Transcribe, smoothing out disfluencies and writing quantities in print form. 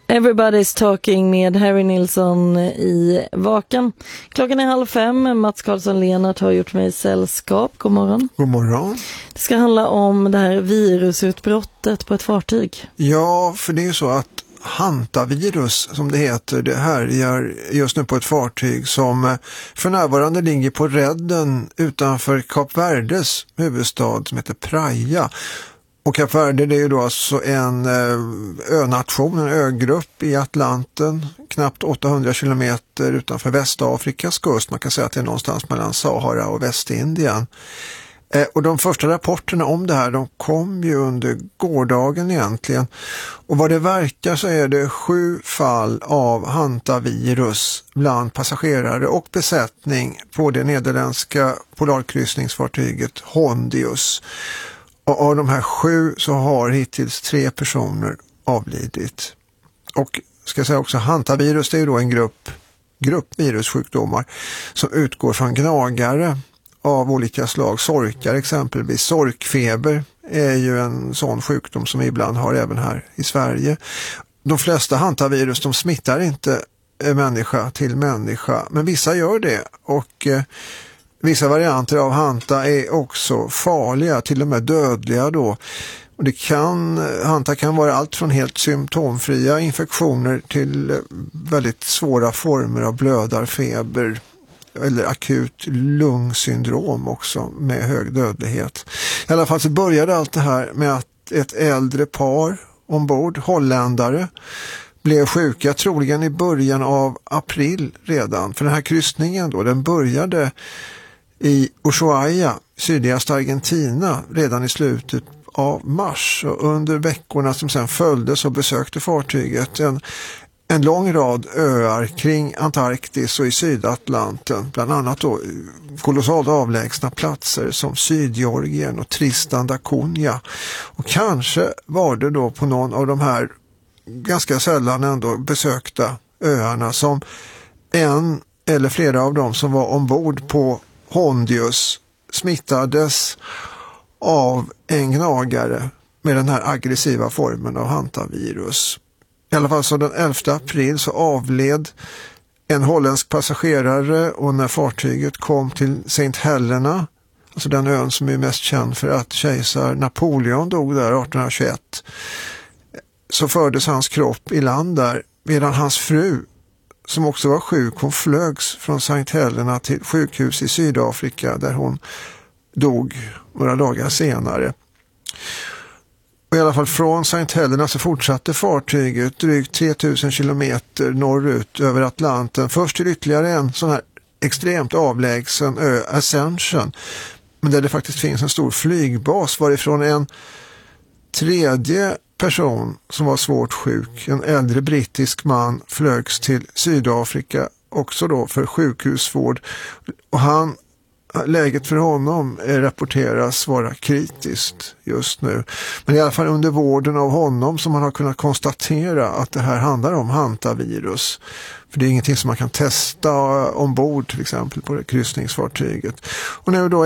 Everybody's Talking med Harry Nilsson i Vaken. Klockan är 4:30. Mats Karlsson-Lenart har gjort mig sällskap. God morgon. God morgon. Det ska handla om det här virusutbrottet på ett fartyg. Ja, för det är ju så att hantavirus, som det heter, det härjar just nu på ett fartyg som för närvarande ligger på redden utanför Kap Verdes huvudstad som heter Praia. Och Kap Verde, det är ju då alltså en önation, en ögrupp i Atlanten, knappt 800 kilometer utanför Västafrikas kust. Man kan säga att det är någonstans mellan Sahara och Västindien. Och de första rapporterna om det här, de kom ju under gårdagen egentligen. Och vad det verkar så är det 7 fall av hantavirus bland passagerare och besättning på det nederländska polarkryssningsfartyget Hondius. Och av de här 7 så har hittills 3 personer avlidit. Och ska jag säga också, hantavirus, det är ju då en grupp virussjukdomar som utgår från gnagare av olika slag. Sorkar exempelvis. Sorkfeber är ju en sån sjukdom som vi ibland har även här i Sverige. De flesta hantavirus, de smittar inte människa till människa, men vissa gör det. Och vissa varianter av hanta är också farliga, till och med dödliga då. Och hanta kan vara allt från helt symptomfria infektioner till väldigt svåra former av blödarfeber eller akut lungsyndrom också med hög dödlighet. I alla fall så började allt det här med att ett äldre par ombord, holländare, blev sjuka troligen i början av april redan. För den här kryssningen då, den började i Ushuaia, sydligaste Argentina, redan i slutet av mars. Och under veckorna som sen följde så besökte fartyget en lång rad öar kring Antarktis och i Sydatlanten. Bland annat då kolossalt avlägsna platser som Sydgeorgien och Tristan da Cunha. Och kanske var det då på någon av de här ganska sällan ändå besökta öarna som en eller flera av dem som var ombord på Hondius smittades av en gnagare med den här aggressiva formen av hantavirus. I alla fall så den 11 april så avled en holländsk passagerare, och när fartyget kom till St. Helena, alltså den ön som är mest känd för att kejsar Napoleon dog där 1821, så fördes hans kropp i land där, medan hans fru, som också var sjuk, hon flögs från St. Helena till sjukhus i Sydafrika där hon dog några dagar senare. Och i alla fall från St. Helena så fortsatte fartyget drygt 3000 kilometer norrut över Atlanten. Först till ytterligare en sån här extremt avlägsen ö, Ascension. Men där det faktiskt finns en stor flygbas varifrån en tredje person som var svårt sjuk, en äldre brittisk man, flögs till Sydafrika också då för sjukhusvård. Och läget för honom rapporteras vara kritiskt just nu. Men i alla fall under vården av honom som man har kunnat konstatera att det här handlar om hantavirus. För det är ingenting som man kan testa ombord till exempel på det kryssningsfartyget. Och nu då